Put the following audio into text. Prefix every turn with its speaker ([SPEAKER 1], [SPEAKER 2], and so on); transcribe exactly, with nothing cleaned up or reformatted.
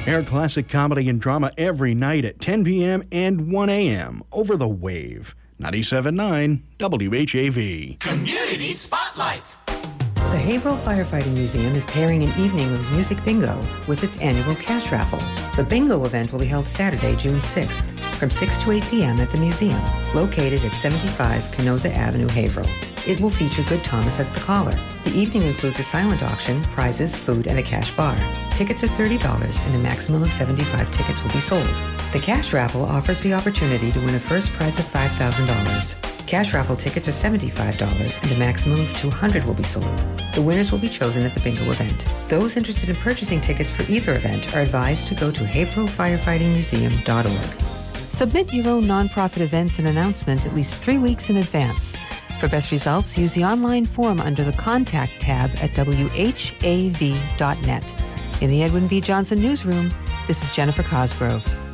[SPEAKER 1] Air classic comedy and drama every night at ten p.m. and one a.m. over the Wave. ninety-seven point nine W H A V.
[SPEAKER 2] Community Spotlight.
[SPEAKER 3] The Haverhill Firefighting Museum is pairing an evening of music bingo with its annual cash raffle. The bingo event will be held Saturday, June sixth, from six to eight p.m. at the museum, located at seventy-five Canosa Avenue, Haverhill. It will feature Good Thomas as the caller. The evening includes a silent auction, prizes, food, and a cash bar. Tickets are thirty dollars, and a maximum of seventy-five tickets will be sold. The cash raffle offers the opportunity to win a first prize of five thousand dollars. Cash raffle tickets are seventy-five dollars, and a maximum of two hundred will be sold. The winners will be chosen at the bingo event. Those interested in purchasing tickets for either event are advised to go to haverhill firefighting museum dot org. Submit your own nonprofit events and announcement at least three weeks in advance. For best results, use the online form under the Contact tab at W H A V dot net. In the Edwin V. Johnson Newsroom, this is Jennifer Cosgrove.